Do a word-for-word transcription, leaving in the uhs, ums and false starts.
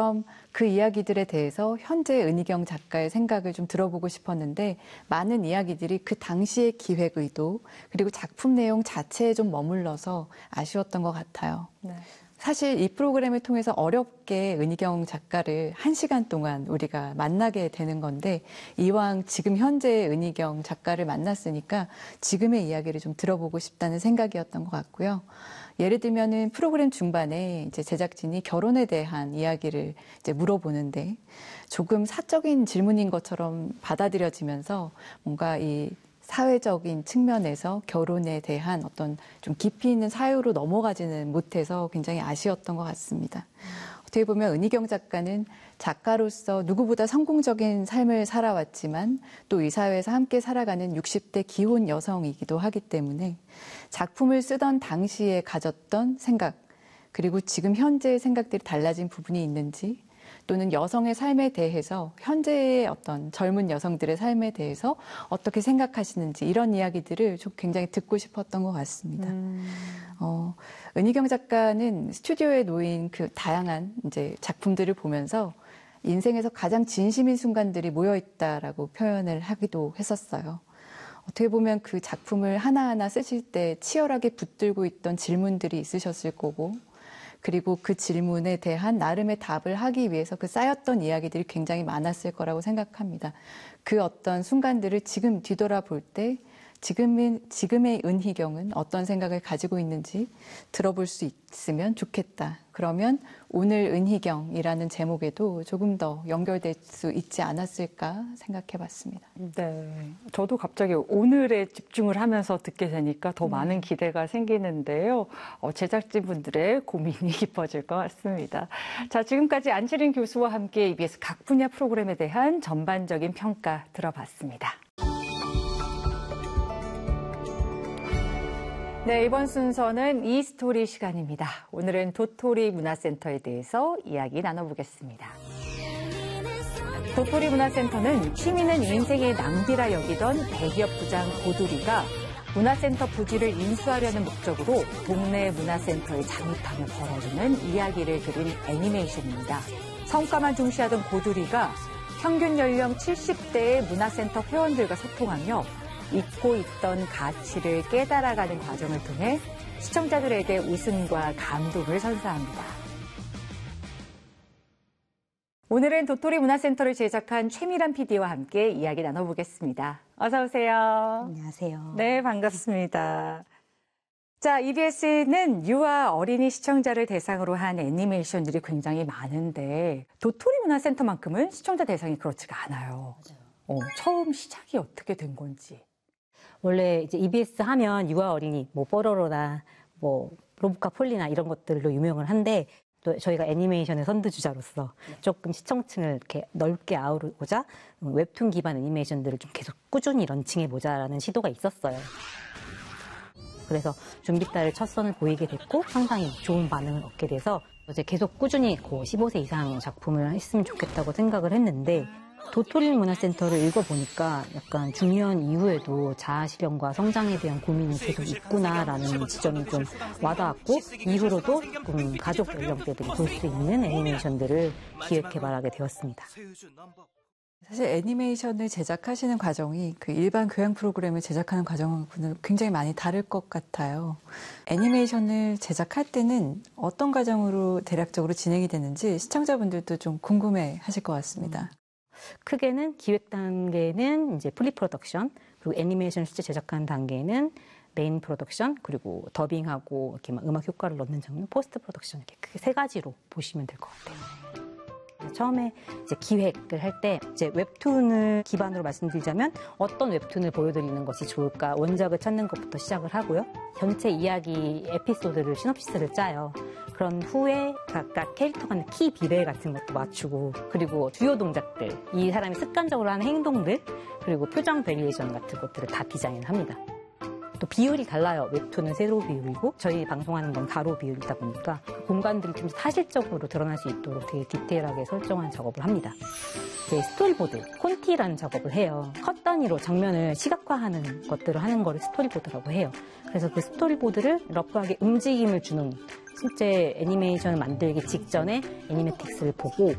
것처럼 그 이야기들에 대해서 현재 은희경 작가의 생각을 좀 들어보고 싶었는데 많은 이야기들이 그 당시의 기획 의도 그리고 작품 내용 자체에 좀 머물러서 아쉬웠던 것 같아요. 네. 사실 이 프로그램을 통해서 어렵게 은희경 작가를 한 시간 동안 우리가 만나게 되는 건데 이왕 지금 현재의 은희경 작가를 만났으니까 지금의 이야기를 좀 들어보고 싶다는 생각이었던 것 같고요. 예를 들면은 프로그램 중반에 이제 제작진이 결혼에 대한 이야기를 이제 물어보는데 조금 사적인 질문인 것처럼 받아들여지면서 뭔가 이 사회적인 측면에서 결혼에 대한 어떤 좀 깊이 있는 사유로 넘어가지는 못해서 굉장히 아쉬웠던 것 같습니다. 어떻게 보면 은희경 작가는 작가로서 누구보다 성공적인 삶을 살아왔지만 또 이 사회에서 함께 살아가는 육십 대 기혼 여성이기도 하기 때문에 작품을 쓰던 당시에 가졌던 생각 그리고 지금 현재의 생각들이 달라진 부분이 있는지 또는 여성의 삶에 대해서 현재의 어떤 젊은 여성들의 삶에 대해서 어떻게 생각하시는지 이런 이야기들을 좀 굉장히 듣고 싶었던 것 같습니다. 음. 어, 은희경 작가는 스튜디오에 놓인 그 다양한 이제 작품들을 보면서 인생에서 가장 진심인 순간들이 모여 있다라고 표현을 하기도 했었어요. 어떻게 보면 그 작품을 하나하나 쓰실 때 치열하게 붙들고 있던 질문들이 있으셨을 거고 그리고 그 질문에 대한 나름의 답을 하기 위해서 그 쌓였던 이야기들이 굉장히 많았을 거라고 생각합니다. 그 어떤 순간들을 지금 뒤돌아볼 때 지금의, 지금의 은희경은 어떤 생각을 가지고 있는지 들어볼 수 있으면 좋겠다. 그러면 오늘 은희경이라는 제목에도 조금 더 연결될 수 있지 않았을까 생각해 봤습니다. 네. 저도 갑자기 오늘에 집중을 하면서 듣게 되니까 더 네. 많은 기대가 생기는데요. 어, 제작진분들의 고민이 깊어질 것 같습니다. 자, 지금까지 안채린 교수와 함께 이비에스 각 분야 프로그램에 대한 전반적인 평가 들어봤습니다. 네, 이번 순서는 이스토리 시간입니다. 오늘은 도토리 문화센터에 대해서 이야기 나눠보겠습니다. 도토리 문화센터는 취미는 인생의 낭비라 여기던 대기업 부장 고두리가 문화센터 부지를 인수하려는 목적으로 동네 문화센터에 잠입하며 벌어지는 이야기를 그린 애니메이션입니다. 성과만 중시하던 고두리가 평균 연령 칠십 대의 문화센터 회원들과 소통하며 잊고 있던 가치를 깨달아가는 과정을 통해 시청자들에게 웃음과 감동을 선사합니다. 오늘은 도토리 문화센터를 제작한 최미란 피디와 함께 이야기 나눠보겠습니다. 어서 오세요. 안녕하세요. 네, 반갑습니다. 자, 이비에스는 유아 어린이 시청자를 대상으로 한 애니메이션들이 굉장히 많은데 도토리 문화센터만큼은 시청자 대상이 그렇지가 않아요. 맞아요. 어, 처음 시작이 어떻게 된 건지. 원래 이제 이비에스 하면 유아 어린이, 뭐 뽀로로나 뭐 로보카 폴리나 이런 것들로 유명을 한데 또 저희가 애니메이션의 선두주자로서 조금 시청층을 이렇게 넓게 아우르고자 웹툰 기반 애니메이션들을 좀 계속 꾸준히 런칭해보자라는 시도가 있었어요. 그래서 준비달을 첫 선을 보이게 됐고 상당히 좋은 반응을 얻게 돼서 이제 계속 꾸준히 십오 세 이상 작품을 했으면 좋겠다고 생각을 했는데 도토리 문화센터를 읽어보니까 약간 중년 이후에도 자아실현과 성장에 대한 고민이 계속 있구나라는 지점이 좀 와닿았고 이후로도 조금 가족 연령대들이 볼 수 있는 애니메이션들을 기획 개발하게 되었습니다. 사실 애니메이션을 제작하시는 과정이 그 일반 교양 프로그램을 제작하는 과정하고는 굉장히 많이 다를 것 같아요. 애니메이션을 제작할 때는 어떤 과정으로 대략적으로 진행이 되는지 시청자분들도 좀 궁금해 하실 것 같습니다. 크게는 기획 단계는 이제 프리 프로덕션, 그리고 애니메이션 실제 제작하는 단계는 메인 프로덕션, 그리고 더빙하고 이렇게 막 음악 효과를 넣는 장면, 포스트 프로덕션 이렇게 크게 세 가지로 보시면 될 것 같아요. 처음에 이제 기획을 할 때 이제 웹툰을 기반으로 말씀드리자면 어떤 웹툰을 보여드리는 것이 좋을까 원작을 찾는 것부터 시작을 하고요. 전체 이야기 에피소드를 시놉시스를 짜요. 그런 후에 각각 캐릭터 간의 키 비례 같은 것도 맞추고 그리고 주요 동작들, 이 사람이 습관적으로 하는 행동들 그리고 표정 베리에이션 같은 것들을 다 디자인을 합니다. 또 비율이 달라요. 웹툰은 세로 비율이고 저희 방송하는 건 가로 비율이다 보니까 공간들이 좀 사실적으로 드러날 수 있도록 되게 디테일하게 설정한 작업을 합니다. 이제 스토리보드, 콘티라는 작업을 해요. 컷 단위로 장면을 시각화하는 것들을 하는 거를 스토리보드라고 해요. 그래서 그 스토리보드를 러프하게 움직임을 주는 실제 애니메이션을 만들기 직전에 애니메틱스를 보고